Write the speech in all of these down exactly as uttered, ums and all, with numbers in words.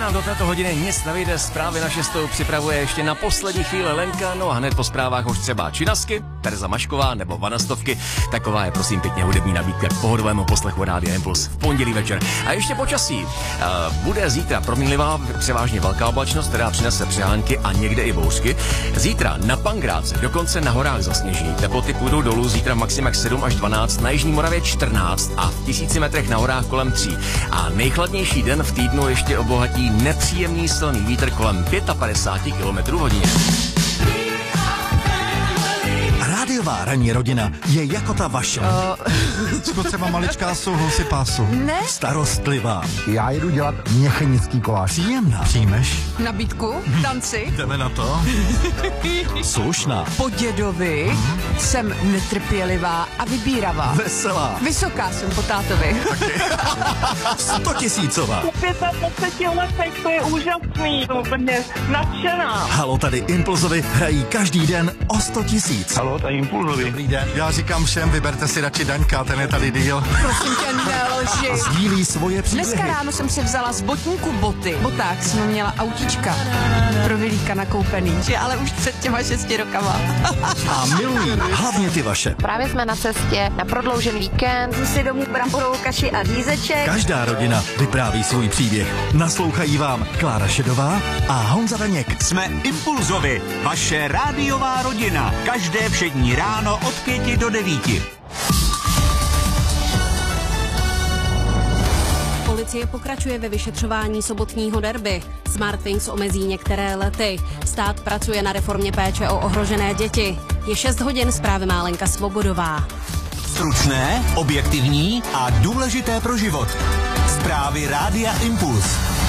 nám do této hodiny nic nevyjde, zprávy na šestou připravuje ještě na poslední chvíli Lenka, no a hned po zprávách už třeba Činasky, Tereza Mašková nebo Vanastovky. Taková je prosím pěkně hudební nabídka k pohodovému poslechu Rádia Impuls v pondělí večer. A ještě počasí. Uh, bude zítra proměnlivá, převážně velká oblačnost, která přinese přehánky a někde i bouřky. Zítra na Pankrátce, dokonce na horách zasněží. Teploty půjdou dolů, zítra maximum sedm až dvanáct, na jižní Moravě čtrnáct a v tisíci metrech na horách kolem tří. A nejchladnější den v týdnu ještě obohatí nepříjemný silný vítr kolem padesát pět kilometrů hodině. Rádiová ranní rodina je jako ta vaše. Uh. Co třeba maličká souhlasy pásu? Ne. Starostlivá. Já jedu dělat měchenický koláč. Příjemná. Přijmeš? Nabídku? Tanci? Jdeme na to? Slušná. Po dědovi mm. jsem netrpělivá a vybíravá. Veselá. Vysoká jsem po tátovi. Stotisícová. dvacet pět letech, to je úžasný, to úplně nadšená. Halo, tady Impulzovi hrají každý den o sto tisíc. Halo, tady Impulzovi. Dobrý den. Já říkám všem, vyberte si radši Daňka, ten je tady díl. Prosím tě, nelži. Sdílí svoje příběhy. Dneska ráno jsem si vzala z botníku boty. Boták jsem měla autíčka pro Vilíka nakoupený, že ale už před těma šesti rokama. A milují hlavně ty vaše. Právě jsme na cestě na prodloužený víkend. Jdu si domů bramborovou kaši a řízeček. Každá rodina vypráví svůj příběh. Naslouchají vám Klára Šedová a Honza Daněk. Jsme Impulzovi, vaše rádiová rodina. Každé všední ráno od pěti do devíti. Policie pokračuje ve vyšetřování sobotního derby. Smartwings omezí některé lety. Stát pracuje na reformě péče o ohrožené děti. Je šest hodin, zprávy má Lenka Svobodová. Stručné, objektivní a důležité pro život. Zprávy Rádia Impuls.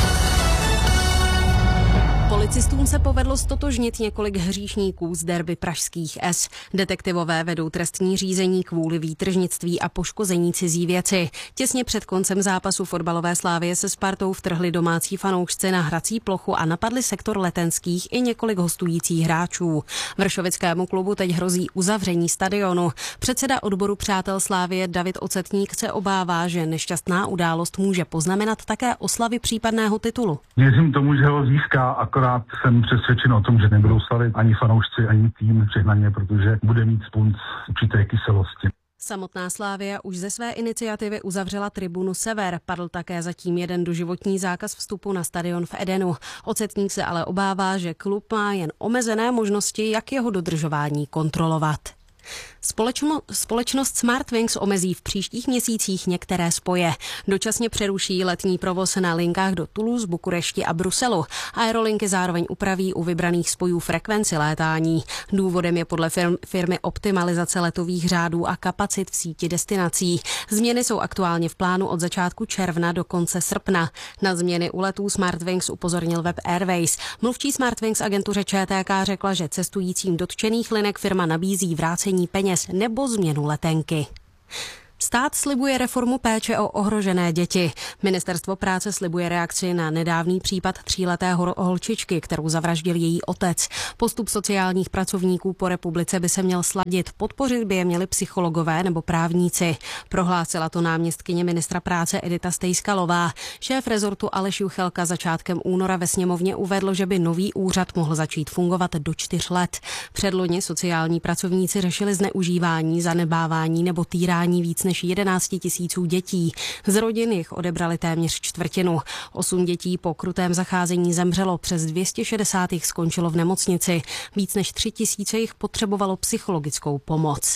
Policistům se povedlo stotožnit několik hříšníků z derby pražských S. Detektivové vedou trestní řízení kvůli výtržnictví a poškození cizí věci. Těsně před koncem zápasu fotbalové Slavie se Spartou vtrhli domácí fanoušci na hrací plochu a napadli sektor Letenských i několik hostujících hráčů. Vršovickému klubu teď hrozí uzavření stadionu. Předseda odboru Přátel Slavie David Ocetník se obává, že nešťastná událost může poznamenat také oslavy případného titulu. Věřím tomu, že ho získá, akorát jsem přesvědčen o tom, že nebudou slavit ani fanoušci, ani tým přehnaně, protože bude mít spunc určité kyselosti. Samotná Slavia už ze své iniciativy uzavřela tribunu Sever. Padl také zatím jeden doživotní zákaz vstupu na stadion v Edenu. Ocetník se ale obává, že klub má jen omezené možnosti, jak jeho dodržování kontrolovat. Společno, společnost Smartwings omezí v příštích měsících některé spoje. Dočasně přeruší letní provoz na linkách do Toulouse, Bukurešti a Bruselu. Aerolinky zároveň upraví u vybraných spojů frekvenci létání. Důvodem je podle firm, firmy optimalizace letových řádů a kapacit v síti destinací. Změny jsou aktuálně v plánu od začátku června do konce srpna. Na změny u letů Smartwings upozornil Web Airways. Mluvčí Smartwings agentuře Č T K řekla, že cestujícím dotčených linek firma nabízí vrácení peněz nebo změnu letenky. Stát slibuje reformu péče o ohrožené děti. Ministerstvo práce slibuje reakci na nedávný případ tříleté holčičky, kterou zavraždil její otec. Postup sociálních pracovníků po republice by se měl sladit. Podpořit by je měli psychologové nebo právníci. Prohlásila to náměstkyně ministra práce Edita Stejskalová. Šéf rezortu Aleš Juchelka začátkem února ve sněmovně uvedl, že by nový úřad mohl začít fungovat do čtyř let. Předloni sociální pracovníci řešili zneužívání, zanedbávání nebo týrání víc než jedenáct tisíců dětí. Z rodin jich odebrali téměř čtvrtinu. Osm dětí po krutém zacházení zemřelo, přes dvě stě šedesát jich skončilo v nemocnici. Víc než tři tisíce jich potřebovalo psychologickou pomoc.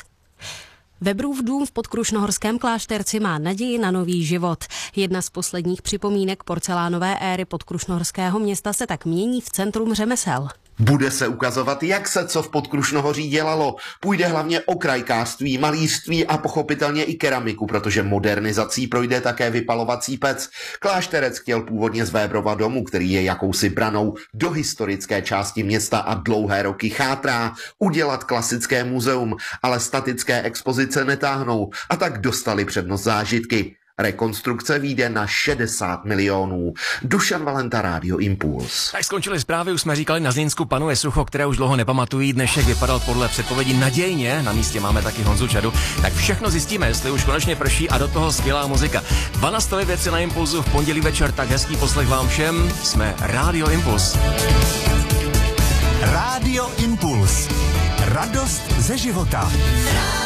Weberův dům v Podkrušnohorském klášterci má naději na nový život. Jedna z posledních připomínek porcelánové éry Podkrušnohorského města se tak mění v centrum řemesel. Bude se ukazovat, jak se co v Podkrušnohoří dělalo. Půjde hlavně o krajkářství, malířství a pochopitelně i keramiku, protože modernizací projde také vypalovací pec. Klášterec chtěl původně z Weberova domu, který je jakousi branou do historické části města a dlouhé roky chátrá, udělat klasické muzeum, ale statické expozice netáhnou a tak dostali přednost zážitky. Rekonstrukce vyjde na šedesát milionů. Dušan Valenta, Rádio Impuls. Tak skončily zprávy, už jsme říkali, na Zlínsku panuje sucho, které už dlouho nepamatují. Dnešek vypadal podle předpovědí nadějně, na místě máme taky Honzu Čadu. Tak všechno zjistíme, jestli už konečně prší a do toho skvělá muzika. Vanastovy věci na Impulzu v pondělí večer, tak hezký poslech vám všem. Jsme Rádio Impuls. Rádio Impuls. Radost ze života.